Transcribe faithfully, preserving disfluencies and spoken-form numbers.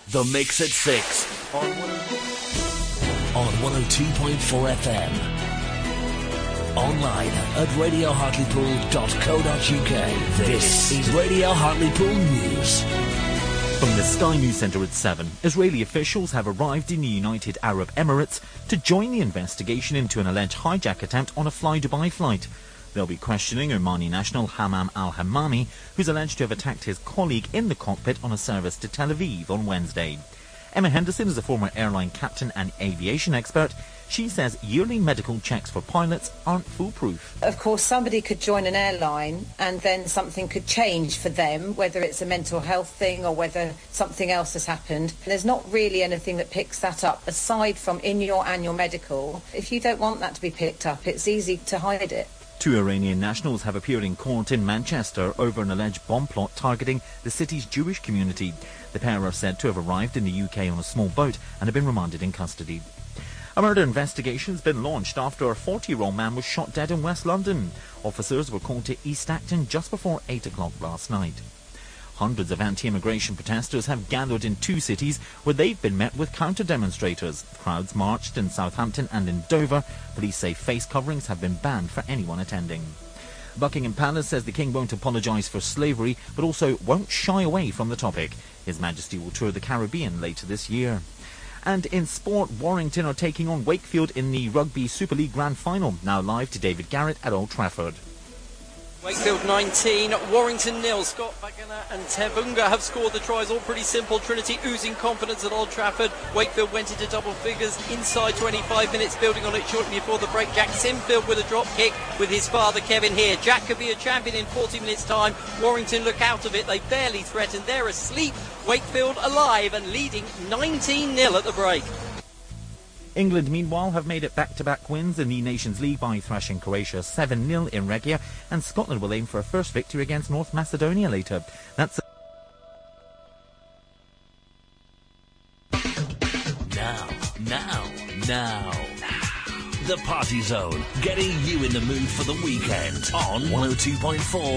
The Mix at six on, on one oh two point four F M. Online at radio hartlepool dot co dot uk. This is Radio Hartlepool News. From the Sky News Centre at seven, Israeli officials have arrived in the United Arab Emirates to join the investigation into an alleged hijack attempt on a Fly Dubai flight. They'll be questioning Omani national Hammam al-Hammami, who's alleged to have attacked his colleague in the cockpit on a service to Tel Aviv on Wednesday. Emma Henderson is a former airline captain and aviation expert. She says yearly medical checks for pilots aren't foolproof. Of course, somebody could join an airline and then something could change for them, whether it's a mental health thing or whether something else has happened. There's not really anything that picks that up, aside from in your annual medical. If you don't want that to be picked up, it's easy to hide it. Two Iranian nationals have appeared in court in Manchester over an alleged bomb plot targeting the city's Jewish community. The pair are said to have arrived in the U K on a small boat and have been remanded in custody. A murder investigation has been launched after a forty-year-old man was shot dead in West London. Officers were called to East Acton just before eight o'clock last night. Hundreds of anti-immigration protesters have gathered in two cities where they've been met with counter-demonstrators. Crowds marched in Southampton and in Dover. Police say face coverings have been banned for anyone attending. Buckingham Palace says the King won't apologise for slavery, but also won't shy away from the topic. His Majesty will tour the Caribbean later this year. And in sport, Warrington are taking on Wakefield in the Rugby Super League Grand Final. Now live to David Garrett at Old Trafford. Wakefield nineteen, Warrington nil. Scott Bagana and Tevunga have scored the tries, all pretty simple. Trinity oozing confidence at Old Trafford. Wakefield went into double figures inside twenty-five minutes, building on it shortly before the break. Jack Simfield with a drop kick with his father Kevin here. Jack could be a champion in forty minutes time. Warrington look out of it, they barely threatened. They're asleep. Wakefield alive and leading nineteen nil at the break. England, meanwhile, have made it back-to-back wins in the Nations League by thrashing Croatia seven nil in Regia, and Scotland will aim for a first victory against North Macedonia later. That's Now, now, now. The Party Zone, getting you in the mood for the weekend on one oh two point four